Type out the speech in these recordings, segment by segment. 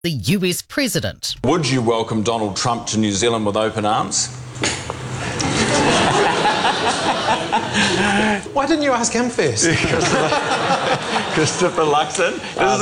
the US president. Would you welcome Donald Trump to New Zealand with open arms? Why didn't you ask him first? Christopher Luxon.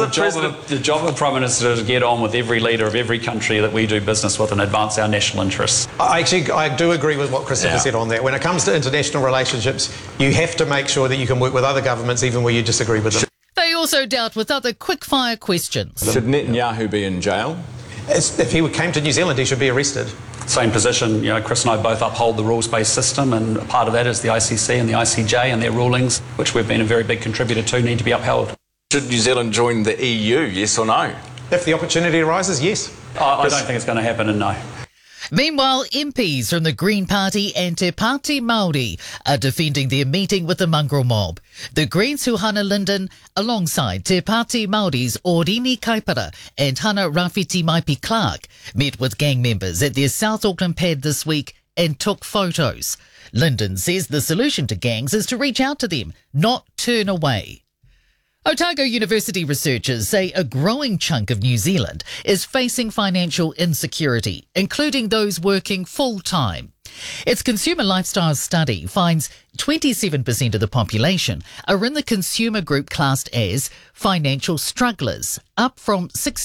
The job of the Prime Minister is to get on with every leader of every country that we do business with and advance our national interests. I do agree with what Christopher said on that. When it comes to international relationships, you have to make sure that you can work with other governments even where you disagree with them. They also dealt with other quick-fire questions. Should Netanyahu be in jail? If he came to New Zealand, he should be arrested. Same position, Chris and I both uphold the rules-based system, and part of that is the ICC and the ICJ and their rulings, which we've been a very big contributor to, need to be upheld. Should New Zealand join the EU, yes or no? If the opportunity arises, yes. I don't think it's going to happen, and no. Meanwhile, MPs from the Green Party and Te Pāti Māori are defending their meeting with the mongrel mob. The Greens' Hannah Linden, alongside Te Pāti Māori's Orini Kaipara and Hannah Rafiti Maipi Clark, met with gang members at their South Auckland pad this week and took photos. Linden says the solution to gangs is to reach out to them, not turn away. Otago University researchers say a growing chunk of New Zealand is facing financial insecurity, including those working full-time. Its consumer lifestyle study finds 27% of the population are in the consumer group classed as financial strugglers, up from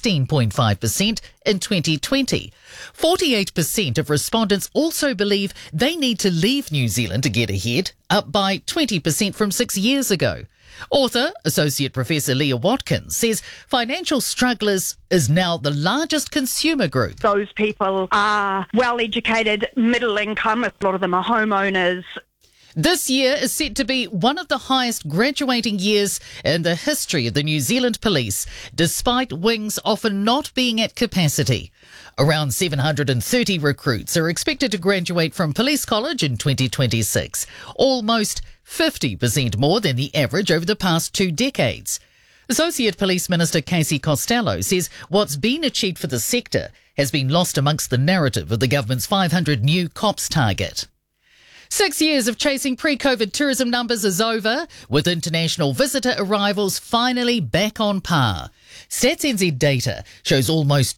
16.5% in 2020. 48% of respondents also believe they need to leave New Zealand to get ahead, up by 20% from 6 years ago. Author, Associate Professor Leah Watkins, says financial strugglers is now the largest consumer group. Those people are well-educated, middle income, a lot of them are homeowners. This year is set to be one of the highest graduating years in the history of the New Zealand Police, despite wings often not being at capacity. Around 730 recruits are expected to graduate from Police College in 2026, almost 50% more than the average over the past 2 decades. Associate Police Minister Casey Costello says what's been achieved for the sector has been lost amongst the narrative of the government's 500 new cops target. 6 years of chasing pre-COVID tourism numbers is over, with international visitor arrivals finally back on par. Stats NZ data shows almost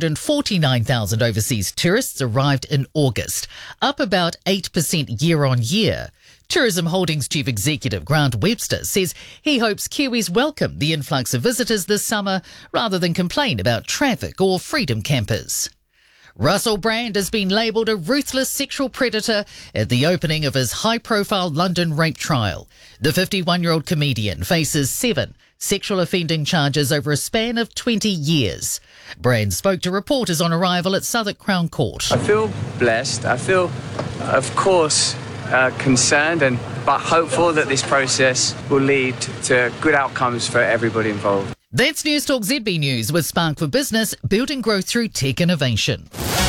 249,000 overseas tourists arrived in August, up about 8% year on year. Tourism Holdings Chief Executive Grant Webster says he hopes Kiwis welcome the influx of visitors this summer rather than complain about traffic or freedom campers. Russell Brand has been labelled a ruthless sexual predator at the opening of his high-profile London rape trial. The 51-year-old comedian faces 7 sexual offending charges over a span of 20 years. Brand spoke to reporters on arrival at Southwark Crown Court. I feel blessed. I feel, of course, concerned but hopeful that this process will lead to good outcomes for everybody involved. That's News Talk ZB News with Spark for Business, building growth through tech innovation.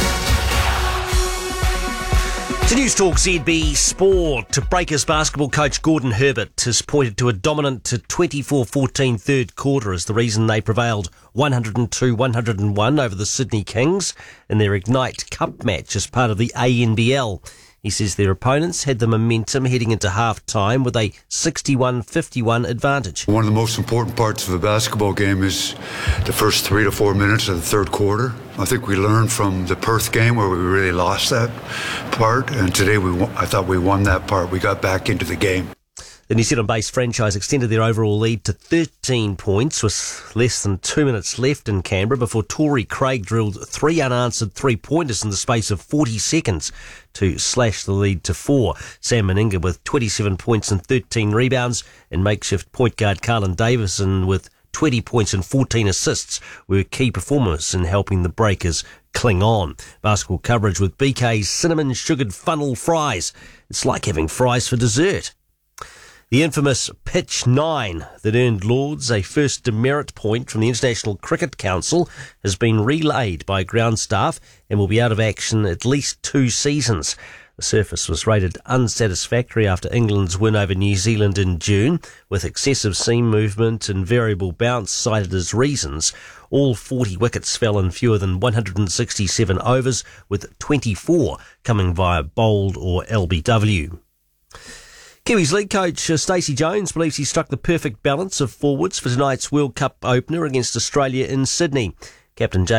To News Talk ZB Sport, Breakers basketball coach Gordon Herbert has pointed to a dominant 24-14 third quarter as the reason they prevailed 102-101 over the Sydney Kings in their Ignite Cup match as part of the ANBL. He says their opponents had the momentum heading into half-time with a 61-51 advantage. One of the most important parts of a basketball game is the first 3 to 4 minutes of the third quarter. I think we learned from the Perth game where we really lost that part, and today I thought we won that part. We got back into the game. The New Zealand-based franchise extended their overall lead to 13 points with less than 2 minutes left in Canberra before Torrey Craig drilled 3 unanswered three-pointers in the space of 40 seconds to slash the lead to 4. Sam Meninga with 27 points and 13 rebounds, and makeshift point guard Carlin Davison with 20 points and 14 assists were key performers in helping the Breakers cling on. Basketball coverage with BK's cinnamon sugared funnel fries. It's like having fries for dessert. The infamous Pitch 9 that earned Lords a first demerit point from the International Cricket Council has been relayed by ground staff and will be out of action at least 2 seasons. The surface was rated unsatisfactory after England's win over New Zealand in June, with excessive seam movement and variable bounce cited as reasons. All 40 wickets fell in fewer than 167 overs, with 24 coming via bowled or LBW. Kiwis league coach Stacey Jones believes he struck the perfect balance of forwards for tonight's World Cup opener against Australia in Sydney. Captain James